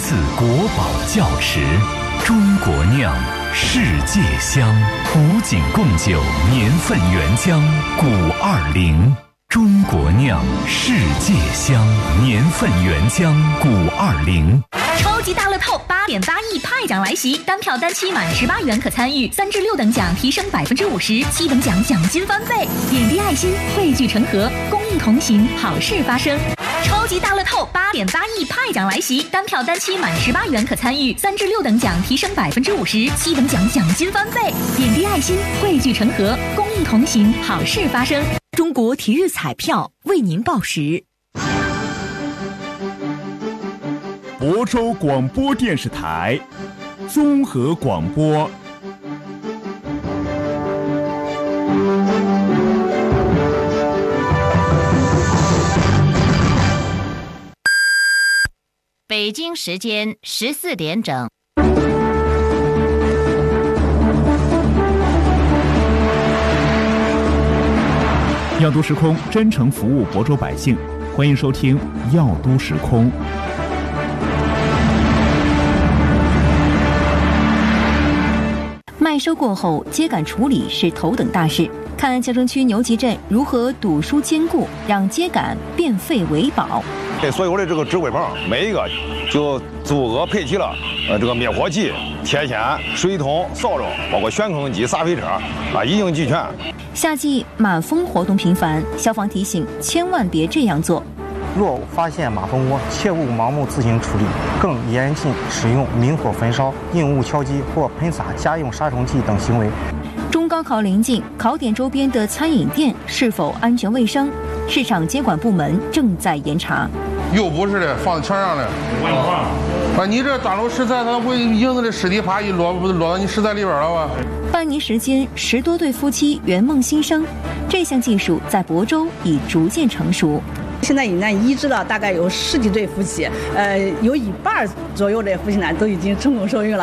次国宝窖池，中国酿，世界香，古井贡酒年份原浆古20。中国酿，世界香，年份原浆古20。 超级大乐透8.8亿派奖来袭，单票单期满18元可参与，3至6等奖提升50%，7等奖奖金翻倍，点滴爱心，汇聚成河，公益同行，好事发生。超级大乐透8.8亿派奖来袭，单票单期满18元可参与，3至6等奖提升50%，7等奖奖金翻倍，点滴爱心，汇聚成河，公益同行，好事发生。 中国体育彩票为您报时。 亳州广播电视台综合广播。 北京时间14点整。 药都时空真诚服务亳州百姓，欢迎收听药都时空。 麦收过后，秸秆处理是头等大事。看江城区牛集镇如何堵疏坚固，让秸秆变废为宝。 给所有的这个指挥棒，每一个就组合配齐了这个灭火器、铁锨、水桶、扫帚，包括旋耕机、洒水车一应俱全。 夏季马蜂活动频繁，消防提醒千万别这样做。 若发现马蜂窝，切勿盲目自行处理，更严禁使用明火焚烧、硬物敲击或喷洒家用杀虫剂等行为。 中高考临近，考点周边的餐饮店是否安全卫生？市场监管部门正在严查。 又不是的，放墙上的。你这大楼食材，它会影子的尸体啪一落到你食材里边了吧？ 半年时间，10多对夫妻圆梦新生，这项技术在亳州已逐渐成熟。 现在已经移植了大概有10几对夫妻，有1半左右的夫妻呢都已经成功受孕了。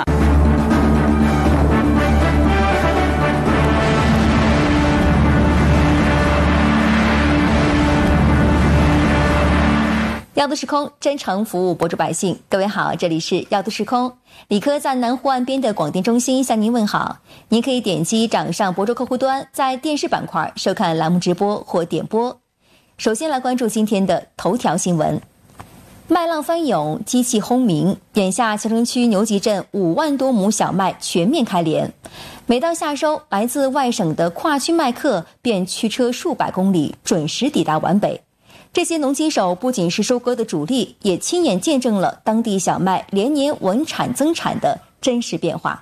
药都时空真诚服务亳州百姓，各位好，这里是药都时空。李科在南湖岸边的广电中心向您问好。您可以点击掌上亳州客户端，在电视板块收看栏目直播或点播。首先来关注今天的头条新闻。麦浪翻涌，机器轰鸣，眼下江城区牛集镇5万多亩小麦全面开镰。每到夏收，来自外省的跨区麦客便驱车数百公里，准时抵达皖北。这些农机手不仅是收割的主力，也亲眼见证了当地小麦连年稳产增产的真实变化。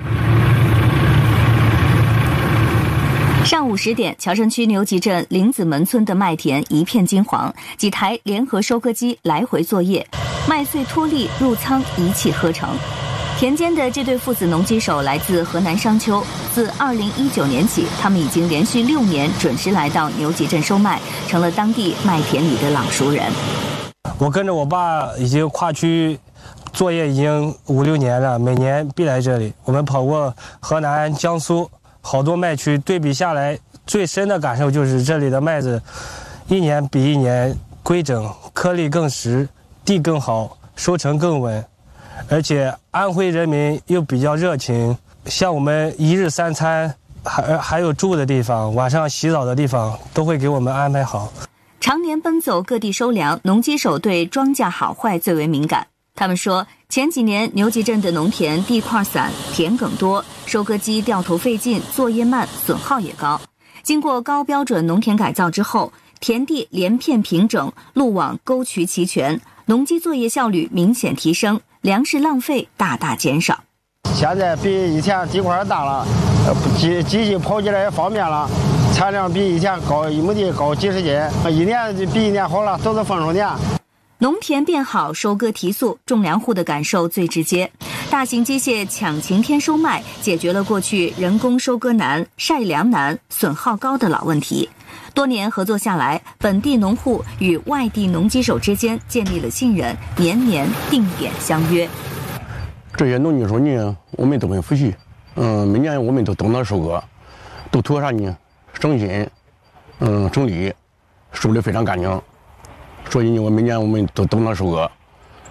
上午10点，桥城区牛集镇林子门村的麦田一片金黄，几台联合收割机来回作业，麦穗脱粒入仓，一气呵成。田间的这对父子农机手来自河南商丘，自2019年起，他们已经连续6年准时来到牛集镇收麦，成了当地麦田里的老熟人。 我跟着我爸已经跨区作业已经5、6年了，每年必来这里。我们跑过河南、江苏好多麦区，对比下来，最深的感受就是这里的麦子一年比一年规整，颗粒更实，地更好，收成更稳。而且安徽人民又比较热情，像我们1日3餐，还有住的地方，晚上洗澡的地方，都会给我们安排好。 常年奔走各地收粮，农机手对庄稼好坏最为敏感。他们说，前几年牛集镇的农田地块散，田埂多，收割机掉头费劲，作业慢，损耗也高。经过高标准农田改造之后，田地连片平整，路网沟渠齐全，农机作业效率明显提升，粮食浪费大大减少。 现在比以前地块大了，机器跑起来也方便了，产量比以前高，1亩地高几十斤，一年比一年好了，都是丰收年。 农田变好，收割提速，种粮户的感受最直接。大型机械抢晴天收麦，解决了过去人工收割难、晒粮难、损耗高的老问题。多年合作下来，本地农户与外地农机手之间建立了信任，年年定点相约。 这些农机手呢，我们都很服气。每年我们都等到收割，都图啥呢？省心，省力，收的非常干净。所以呢，每年我们都等到收割，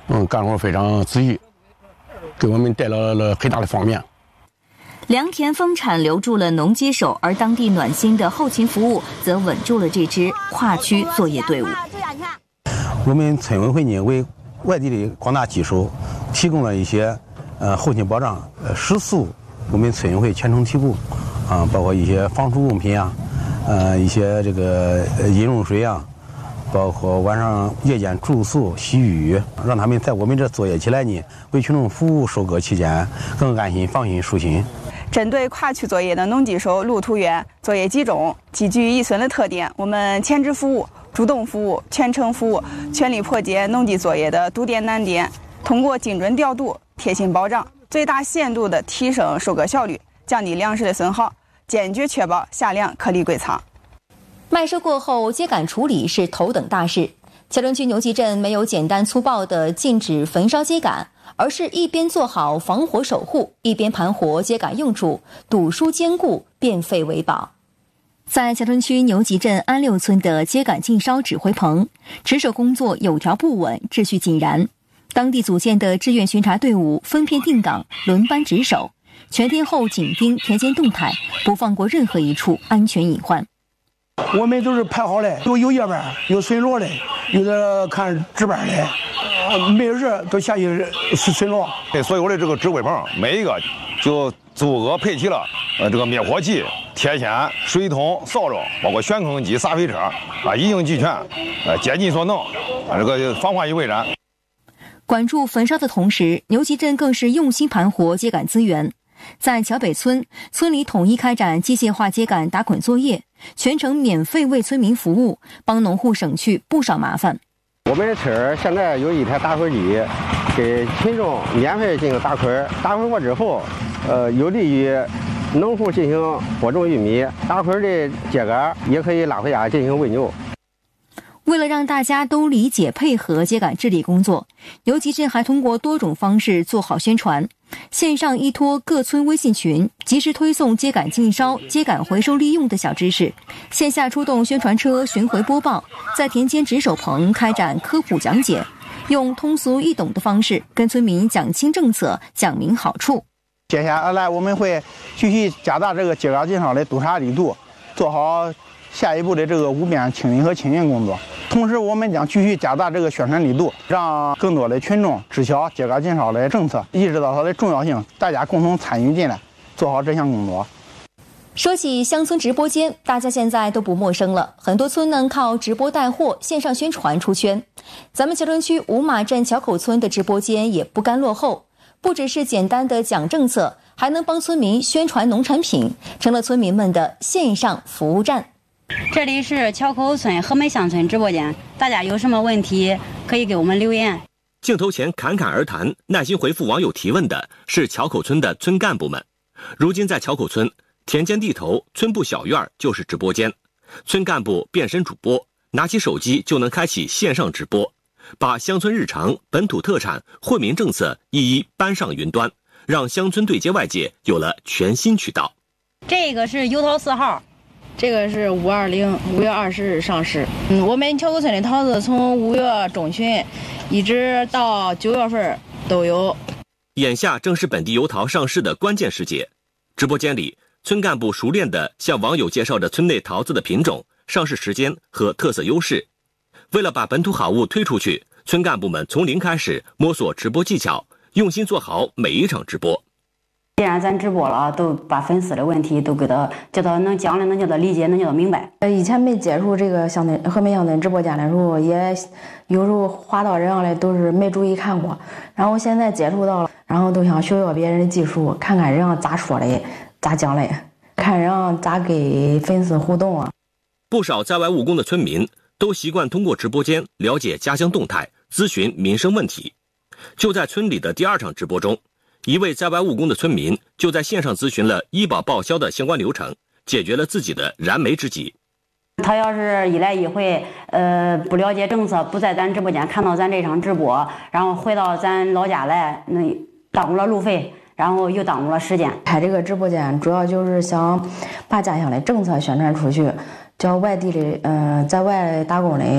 干活非常仔细，给我们带来了很大的方便。 良田丰产留住了农机手，而当地暖心的后勤服务则稳住了这支跨区作业队伍。 我们村委会呢为外地的广大机手提供了一些后勤保障，食宿我们村委会全程提供，包括一些防暑用品啊，一些这个饮用水啊，包括晚上夜间住宿、洗浴，让他们在我们这作业起来呢，为群众服务收割期间更安心、放心、舒心。 针对跨区作业的农机手路途远、作业集中、集聚一村的特点，我们前置服务、主动服务、全程服务，全力破解农机作业的堵点难点，通过精准调度、贴心保障，最大限度地提升收割效率，降低粮食的损耗，坚决确保夏粮颗粒归仓。 麦收过后，秸秆处理是头等大事。桥城区牛集镇没有简单粗暴的禁止焚烧秸秆，而是一边做好防火守护，一边盘活秸秆用处，堵疏坚固，变废为宝。在桥城区牛集镇安六村的秸秆禁烧指挥棚，值守工作有条不紊，秩序井然。当地组建的志愿巡查队伍分片定岗，轮班值守，全天候紧盯田间动态，不放过任何一处安全隐患。 我们都是排好的，有夜班，有巡逻的，有的看值班的，没有事都下去巡逻。 对所有的这个指挥棚，每一个就组合配齐了这个灭火器、铁锨、水桶、扫帚，包括旋耕机、撒飞车一应俱全，竭尽所能，这个防患于未然。 管住焚烧的同时，牛集镇更是用心盘活秸秆资源。在桥北村，村里统一开展机械化秸秆打捆作业，全程免费为村民服务，帮农户省去不少麻烦。 我们的村现在有一台打捆机，给群众免费进行打捆。打捆过之后，有利于农户进行播种玉米，打捆的秸秆也可以拉回家进行喂牛。 为了让大家都理解配合秸秆治理工作，牛集镇还通过多种方式做好宣传。线上依托各村微信群，及时推送秸秆禁烧、秸秆回收利用的小知识；线下出动宣传车巡回播报，在田间值守棚开展科普讲解，用通俗易懂的方式跟村民讲清政策、讲明好处。 接下来我们会继续加大这个秸秆禁烧的督查力度，做好下一步的这个无边清理和清运工作。同时，我们将继续加大这个宣传力度，让更多的群众知晓秸秆禁烧的政策，意识到它的重要性，大家共同参与进来，做好这项工作。 说起乡村直播间，大家现在都不陌生了，很多村能靠直播带货、线上宣传出圈。咱们桥城区五马镇桥口村的直播间也不甘落后，不只是简单的讲政策，还能帮村民宣传农产品，成了村民们的线上服务站。 这里是桥口村和美乡村直播间，大家有什么问题可以给我们留言。 镜头前侃侃而谈、耐心回复网友提问的是桥口村的村干部们。如今在桥口村，田间地头、村部小院就是直播间，村干部变身主播，拿起手机就能开启线上直播，把乡村日常、本土特产、惠民政策一一搬上云端，让乡村对接外界有了全新渠道。 这个是油桃4号。 这个是520，5月20日上市。我们桥口村的桃子从5月中旬一直到9月份都有。 眼下正是本地油桃上市的关键时节，直播间里，村干部熟练地向网友介绍着村内桃子的品种、上市时间和特色优势。为了把本土好物推出去，村干部们从零开始摸索直播技巧，用心做好每一场直播。 既然咱直播了，都把粉丝的问题都给他，叫他能讲的，能叫他理解，能叫他明白。 以前没接触这个乡村和美乡村直播间的时候，也有时候滑到人上来都是没注意看过，然后现在接触到了，然后都想学学别人的技术，看看人家咋说的，咋讲的，看人家咋给粉丝互动啊。 不少在外务工的村民都习惯通过直播间了解家乡动态，咨询民生问题。就在村里的第2场直播中，一位在外务工的村民就在线上咨询了医保报销的相关流程，解决了自己的燃眉之急。 他要是一来一回，不了解政策，不在咱直播间看到咱这场直播，然后回到咱老家来，那耽误了路费，然后又耽误了时间。 开这个直播间主要就是想把家乡的政策宣传出去，叫外地的在外打工的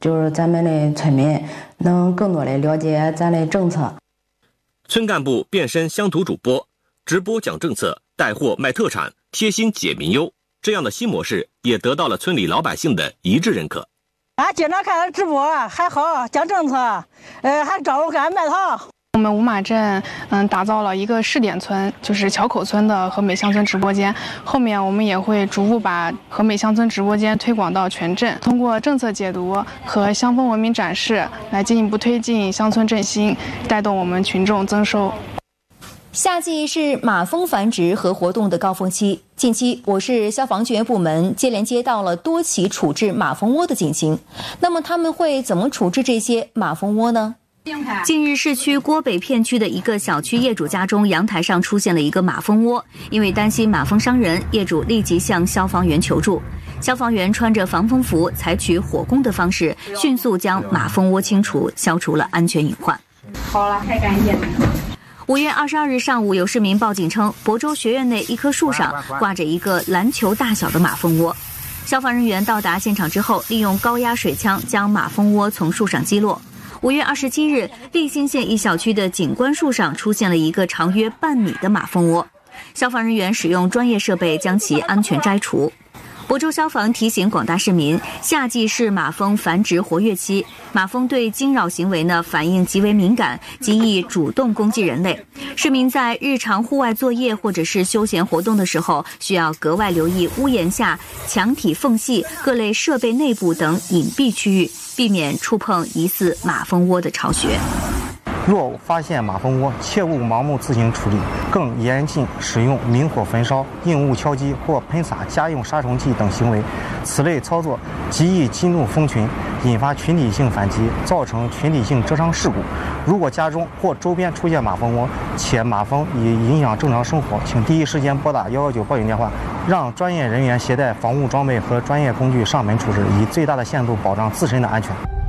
就是咱们的村民能更多的了解咱的政策。 村干部变身乡土主播，直播讲政策，带货卖特产，贴心解民忧，这样的新模式也得到了村里老百姓的一致认可。 经常看他直播，还好讲政策，还招我给俺卖糖。 我们五马镇打造了一个试点村，就是桥口村的和美乡村直播间。后面我们也会逐步把和美乡村直播间推广到全镇，通过政策解读和乡风文明展示，来进一步推进乡村振兴，带动我们群众增收。 夏季是马蜂繁殖和活动的高峰期。近期，我市消防救援部门接连接到了多起处置马蜂窝的警情。那么，他们会怎么处置这些马蜂窝呢？ 近日，市区郭北片区的一个小区业主家中阳台上出现了一个马蜂窝，因为担心马蜂伤人，业主立即向消防员求助。消防员穿着防风服，采取火攻的方式，迅速将马蜂窝清除，消除了安全隐患。 好了，太干净了。 5月22日上午，有市民报警称，亳州学院内一棵树上挂着一个篮球大小的马蜂窝。消防人员到达现场之后，利用高压水枪将马蜂窝从树上击落。5月27日，利辛县一小区的景观树上出现了一个长约半米的马蜂窝，消防人员使用专业设备将其安全摘除。亳州消防提醒广大市民，夏季是马蜂繁殖活跃期，马蜂对惊扰行为反应极为敏感，极易主动攻击人类。市民在日常户外作业或者是休闲活动的时候，需要格外留意屋檐下、墙体缝隙、各类设备内部等隐蔽区域，避免触碰疑似马蜂窝的巢穴。 若发现马蜂窝，切勿盲目自行处理，更严禁使用明火焚烧、硬物敲击或喷洒家用杀虫剂等行为。此类操作极易激怒蜂群，引发群体性反击，造成群体性蛰伤事故。如果家中或周边出现马蜂窝，且马蜂已影响正常生活，请第一时间拨打119报警电话，让专业人员携带防护装备和专业工具上门处置，以最大的限度保障自身的安全。